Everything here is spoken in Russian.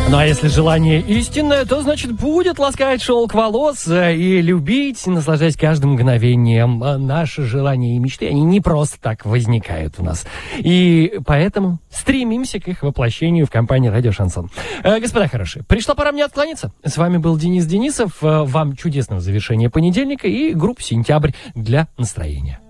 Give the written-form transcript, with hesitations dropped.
Ну а если желание истинное, то значит будет ласкать шелк волос и любить, наслаждаясь каждым мгновением. Наши желания и мечты, они не просто так возникают у нас. И поэтому стремимся к их воплощению в компании «Радио Шансон». Господа хорошие, пришла пора мне откланяться. С вами был Денис Денисов. Вам чудесного завершения понедельника и группа «Сентябрь» для настроения.